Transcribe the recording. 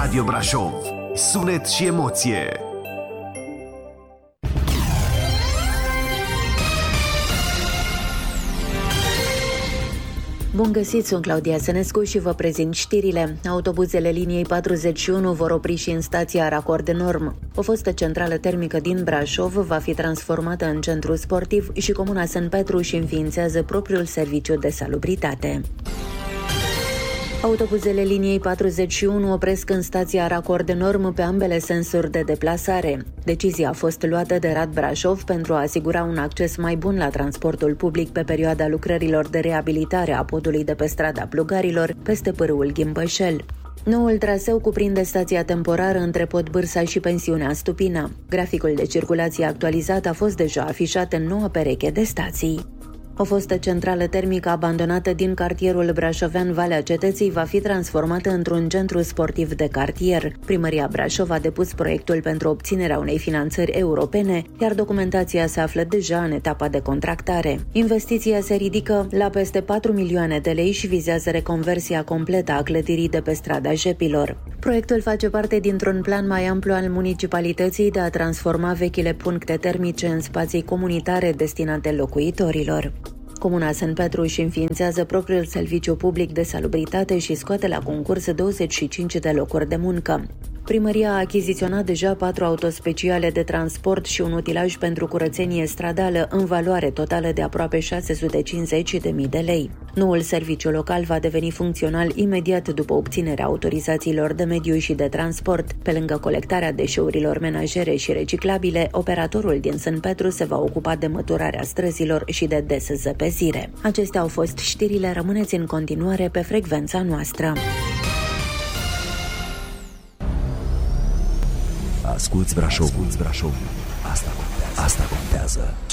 Radio Brașov. Sunet și emoție. Bun găsit, sunt Claudia Sănescu și vă prezint știrile. Autobuzele liniei 41 vor opri și în stația Racord Norm. O fostă centrală termică din Brașov va fi transformată în centru sportiv și Comuna Sân-Petru își înființează propriul serviciu de salubritate. Autobuzele liniei 41 opresc în stația Racord Norm pe ambele sensuri de deplasare. Decizia a fost luată de Rad Brașov pentru a asigura un acces mai bun la transportul public pe perioada lucrărilor de reabilitare a podului de pe strada Plugarilor, peste pârâul Ghimbășel. Noul traseu cuprinde stația temporară între Pod Bârsa și pensiunea Stupina. Graficul de circulație actualizat a fost deja afișat în noua pereche de stații. O fostă centrală termică abandonată din cartierul brașovean Valea Cetății va fi transformată într-un centru sportiv de cartier. Primăria Brașov a depus proiectul pentru obținerea unei finanțări europene, iar documentația se află deja în etapa de contractare. Investiția se ridică la peste 4 milioane de lei și vizează reconversia completă a clădirii de pe strada Jepilor. Proiectul face parte dintr-un plan mai amplu al municipalității de a transforma vechile puncte termice în spații comunitare destinate locuitorilor. Comuna Sân-Petru își înființează propriul serviciu public de salubritate și scoate la concurs 25 de locuri de muncă. Primăria a achiziționat deja 4 autospeciale de transport și un utilaj pentru curățenie stradală în valoare totală de aproape 650.000 de lei. Noul serviciu local va deveni funcțional imediat după obținerea autorizațiilor de mediu și de transport. Pe lângă colectarea deșeurilor menajere și reciclabile, operatorul din Sân-Petru se va ocupa de măturarea străzilor și de dezăpezire. Acestea au fost știrile, rămâneți în continuare pe frecvența noastră. Asculți Brașov. Asta contează.